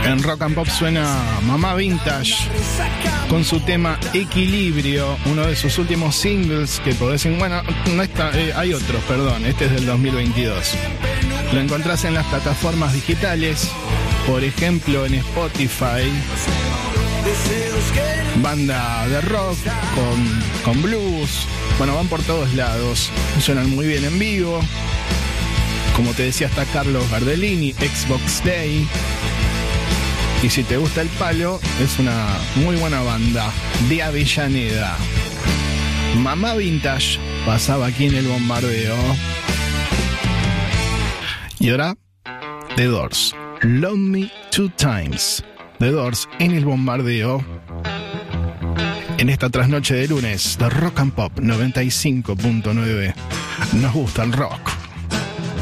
En Rock and Pop suena Mamá Vintage con su tema Equilibrio, uno de sus últimos singles que podés... Bueno, no está, hay otros, perdón, este es del 2022. Lo encontrás en las plataformas digitales, por ejemplo en Spotify. Banda de rock con blues, bueno, van por todos lados, suenan muy bien en vivo. Como te decía, está Carlos Gardellini, Xbox Day. Y si te gusta el palo, es una muy buena banda de Avellaneda. Mamá Vintage pasaba aquí en el bombardeo. Y ahora, The Doors, Love Me Two Times. The Doors en el bombardeo. En esta trasnoche de lunes de Rock and Pop 95.9. Nos gusta el rock.